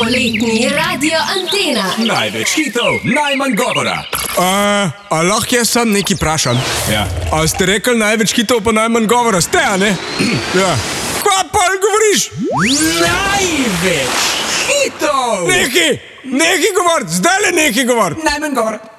Poletni radio Antena. Največ hitov, najmanj govora. A lahko jaz sam nekaj vprašam? Ja. A ste rekli največ hitov pa najmanj govora? Ste, a ne? Ja. Kva pa govoriš? Največ hitov! Nekaj govor, zdaj le nekaj govor. Najmanj govora.